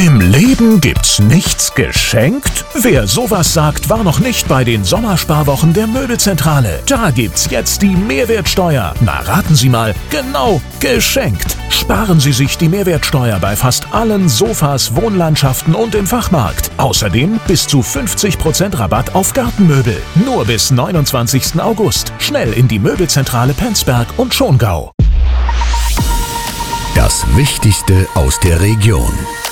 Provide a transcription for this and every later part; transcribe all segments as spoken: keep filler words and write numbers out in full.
Im Leben gibt's nichts geschenkt? Wer sowas sagt, war noch nicht bei den Sommersparwochen der Möbelzentrale. Da gibt's jetzt die Mehrwertsteuer. Na, raten Sie mal, genau, geschenkt. Sparen Sie sich die Mehrwertsteuer bei fast allen Sofas, Wohnlandschaften und im Fachmarkt. Außerdem bis zu fünfzig Prozent Rabatt auf Gartenmöbel. Nur bis neunundzwanzigsten August. Schnell in die Möbelzentrale Penzberg und Schongau. Das Wichtigste aus der Region.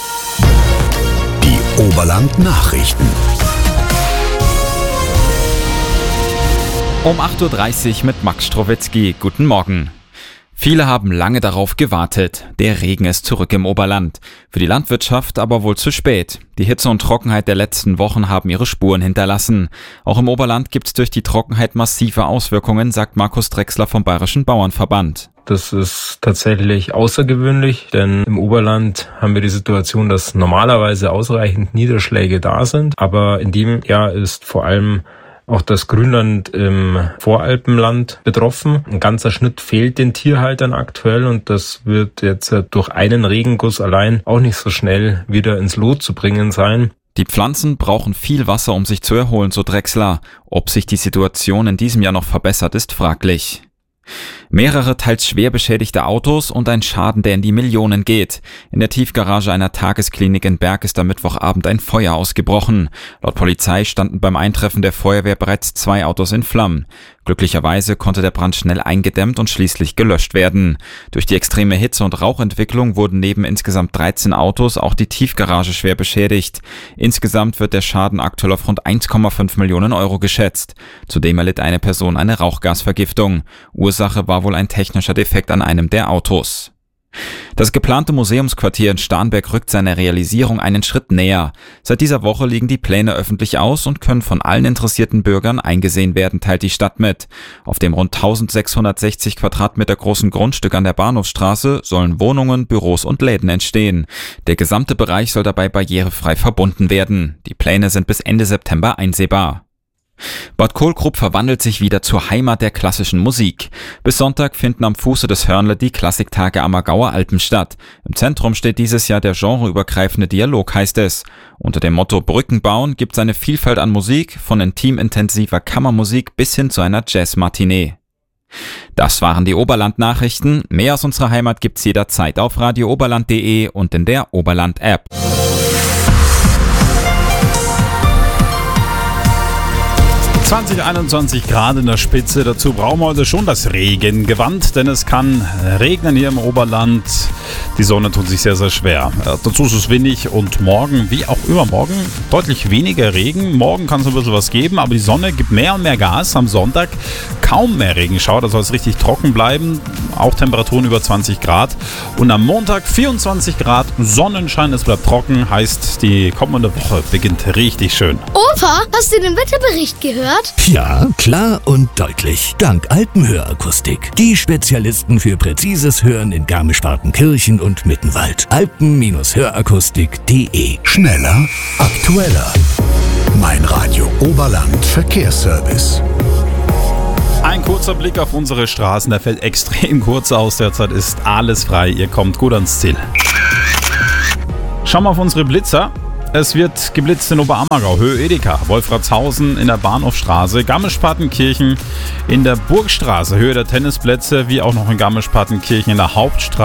Die Oberland-Nachrichten. Um acht Uhr dreißig mit Max Strowetzky. Guten Morgen. Viele haben lange darauf gewartet. Der Regen ist zurück im Oberland. Für die Landwirtschaft aber wohl zu spät. Die Hitze und Trockenheit der letzten Wochen haben ihre Spuren hinterlassen. Auch im Oberland gibt es durch die Trockenheit massive Auswirkungen, sagt Markus Drechsler vom Bayerischen Bauernverband. Das ist tatsächlich außergewöhnlich, denn im Oberland haben wir die Situation, dass normalerweise ausreichend Niederschläge da sind. Aber in dem Jahr ist vor allem auch das Grünland im Voralpenland betroffen. Ein ganzer Schnitt fehlt den Tierhaltern aktuell und das wird jetzt durch einen Regenguss allein auch nicht so schnell wieder ins Lot zu bringen sein. Die Pflanzen brauchen viel Wasser, um sich zu erholen, so Drechsler. Ob sich die Situation in diesem Jahr noch verbessert, ist fraglich. Mehrere teils schwer beschädigte Autos und ein Schaden, der in die Millionen geht. In der Tiefgarage einer Tagesklinik in Berg ist am Mittwochabend ein Feuer ausgebrochen. Laut Polizei standen beim Eintreffen der Feuerwehr bereits zwei Autos in Flammen. Glücklicherweise konnte der Brand schnell eingedämmt und schließlich gelöscht werden. Durch die extreme Hitze und Rauchentwicklung wurden neben insgesamt dreizehn Autos auch die Tiefgarage schwer beschädigt. Insgesamt wird der Schaden aktuell auf rund eins Komma fünf Millionen Euro geschätzt. Zudem erlitt eine Person eine Rauchgasvergiftung. Ursache war wohl ein technischer Defekt an einem der Autos. Das geplante Museumsquartier in Starnberg rückt seiner Realisierung einen Schritt näher. Seit dieser Woche liegen die Pläne öffentlich aus und können von allen interessierten Bürgern eingesehen werden, teilt die Stadt mit. Auf dem rund eintausendsechshundertsechzig Quadratmeter großen Grundstück an der Bahnhofsstraße sollen Wohnungen, Büros und Läden entstehen. Der gesamte Bereich soll dabei barrierefrei verbunden werden. Die Pläne sind bis Ende September einsehbar. Bad Kohlgrub verwandelt sich wieder zur Heimat der klassischen Musik. Bis Sonntag finden am Fuße des Hörnle die Klassiktage am Aargauer Alpen statt. Im Zentrum steht dieses Jahr der genreübergreifende Dialog, heißt es. Unter dem Motto Brücken bauen gibt es eine Vielfalt an Musik, von intim-intensiver Kammermusik bis hin zu einer Jazz-Matinee. Das waren die Oberland-Nachrichten. Mehr aus unserer Heimat gibt's jederzeit auf radio oberland punkt de und in der Oberland-App. zwanzig, einundzwanzig Grad in der Spitze. Dazu brauchen wir heute schon das Regengewand, denn es kann regnen hier im Oberland. Die Sonne tut sich sehr, sehr schwer. Äh, dazu ist es windig und morgen, wie auch übermorgen, deutlich weniger Regen. Morgen kann es ein bisschen was geben, aber die Sonne gibt mehr und mehr Gas. Am Sonntag kaum mehr Regenschauer, da soll es richtig trocken bleiben. Auch Temperaturen über zwanzig Grad. Und am Montag vierundzwanzig Grad, Sonnenschein, es bleibt trocken. Heißt, die kommende Woche beginnt richtig schön. Opa, hast du den Wetterbericht gehört? Ja, klar und deutlich. Dank Alpenhörakustik. Die Spezialisten für präzises Hören in Garmisch-Partenkirchen und Mittenwald. alpen hörakustik punkt de. Schneller, aktueller. Mein Radio Oberland Verkehrsservice. Ein kurzer Blick auf unsere Straßen, der fällt extrem kurz aus. Derzeit ist alles frei. Ihr kommt gut ans Ziel. Schauen wir auf unsere Blitzer. Es wird geblitzt in Oberammergau, Höhe Edeka, Wolfratshausen in der Bahnhofstraße, Garmisch-Partenkirchen in der Burgstraße, Höhe der Tennisplätze, wie auch noch in Garmisch-Partenkirchen in der Hauptstraße.